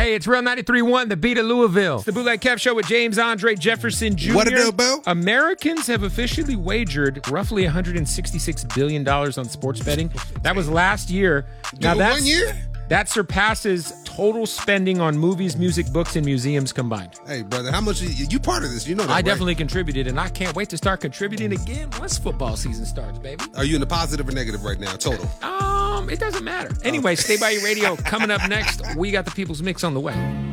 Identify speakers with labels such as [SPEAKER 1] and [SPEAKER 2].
[SPEAKER 1] Hey, it's Real 93.1, the beat of Louisville. It's the Bootleg Kev Show with James Andre Jefferson Jr.
[SPEAKER 2] What a deal, Bill?
[SPEAKER 1] Americans have officially wagered roughly $166 billion on sports betting. That was last year. Now that's
[SPEAKER 2] 1 year?
[SPEAKER 1] That surpasses total spending on movies, music, books, and museums combined.
[SPEAKER 2] Hey, brother, how much you part of this? You know that,
[SPEAKER 1] I
[SPEAKER 2] right?
[SPEAKER 1] definitely contributed, and I can't wait to start contributing again once football season starts, baby.
[SPEAKER 2] Are you in the positive or negative right now, total?
[SPEAKER 1] It doesn't matter. Anyway, stay by your radio. Coming up next, we got the People's Mix on the way.